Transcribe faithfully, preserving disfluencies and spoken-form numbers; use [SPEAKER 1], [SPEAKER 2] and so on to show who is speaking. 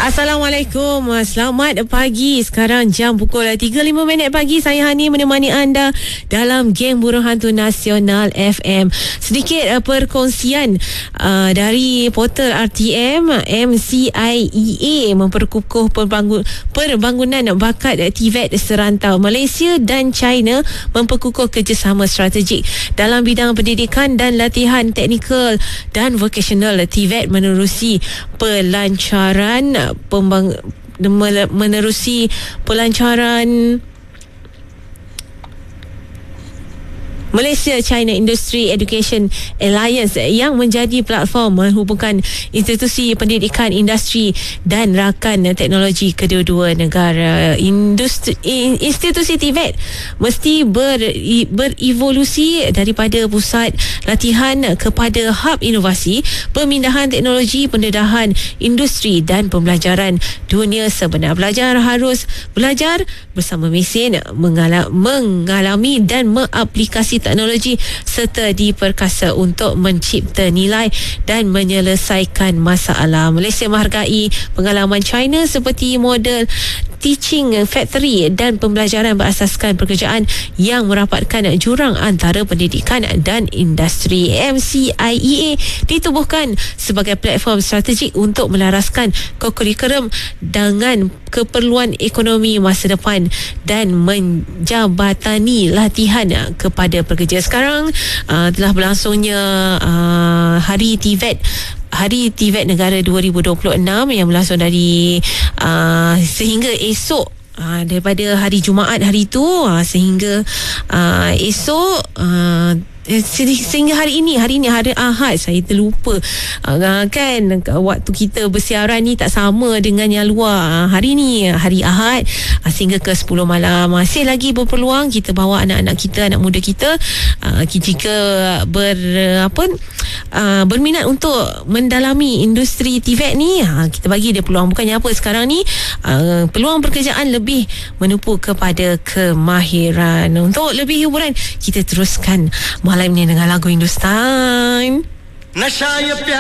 [SPEAKER 1] Assalamualaikum, selamat pagi. Sekarang jam pukul tiga lima minit pagi. Saya Hani menemani anda dalam Geng Burung Hantu Nasional F M. Sedikit uh, perkongsian uh, dari portal R T M. M C I E A memperkukuh perbangun, perbangunan bakat T V E T serantau. Malaysia dan China memperkukuh kerjasama strategik dalam bidang pendidikan dan latihan teknikal dan vocational. T V E T menerusi pelancaran pembang menerusi pelancaran Malaysia China Industry Education Alliance yang menjadi platform menghubungkan institusi pendidikan, industri dan rakan teknologi kedua-dua negara. Industri, institusi T V E T mesti ber, berevolusi daripada pusat latihan kepada hub inovasi, pemindahan teknologi, pendedahan industri dan pembelajaran dunia sebenar. Belajar harus belajar bersama mesin, mengalami, mengalami dan mengaplikasi teknologi serta diperkasa untuk mencipta nilai dan menyelesaikan masalah. Malaysia menghargai pengalaman China seperti model teaching factory dan pembelajaran berasaskan pekerjaan yang merapatkan jurang antara pendidikan dan industri. M C I E A ditubuhkan sebagai platform strategik untuk melaraskan kurikulum dengan keperluan ekonomi masa depan dan menjabatani latihan kepada pekerja. Sekarang uh, telah berlangsungnya uh, Hari T V E T Hari T V E T Negara dua ribu dua puluh enam yang berlangsung dari uh, sehingga esok, uh, daripada hari Jumaat hari itu uh, sehingga uh, esok uh, sehingga hari ini hari ini hari Ahad. Saya terlupa uh, kan waktu kita bersiaran ni tak sama dengan yang luar. Uh, hari ni hari Ahad uh, sehingga ke sepuluh malam. Masih lagi berpeluang kita bawa anak-anak kita, anak muda kita uh, jika ber apa uh, berminat untuk mendalami industri T V E T ni, uh, kita bagi dia peluang. Bukannya apa sekarang ni uh, peluang pekerjaan lebih menupu kepada kemahiran. Untuk lebih hiburan kita teruskan malam ni dengan lagu Hindustan.